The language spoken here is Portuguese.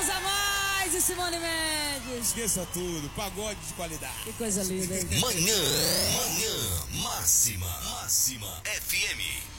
Souza Mais e Simone Mendes. Esqueça tudo, pagode de qualidade. Que coisa linda, hein? Manhã Máxima FM.